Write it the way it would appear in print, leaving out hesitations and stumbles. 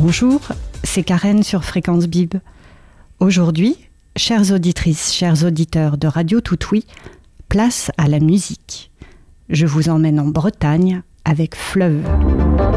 Bonjour, c'est Karen sur Fréquence Bib. Aujourd'hui, chères auditrices, chers auditeurs de Radio Toutoui, place à la musique. Je vous emmène en Bretagne avec Fleuve.